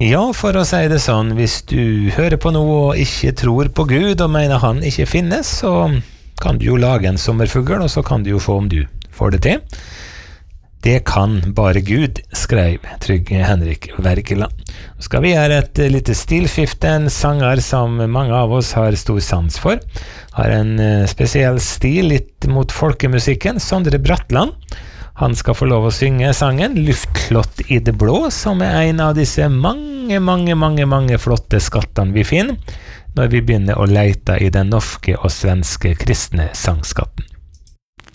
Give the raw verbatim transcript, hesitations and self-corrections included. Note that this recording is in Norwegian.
Ja, for å si det sånn, hvis du hører på noe og ikke tror på Gud og mener han ikke finnes, så kan du jo lage en sommerfugl, og så kan du jo få om du får det til. Det kan bare Gud, skrev Trygve Henrik Wergeland. Nå skal vi gjøre et lite stilskifte, en sanger som mange av oss har stor sans for. Har en spesiell stil, litt mot folkemusikken, Sondre Bratland. Han skal få lov å synge sangen «Luftslott i det blå», som er en av disse mange, mange, mange, mange flotte skattene vi finner når vi begynner å leite i den norske og svenske kristne sangskatten.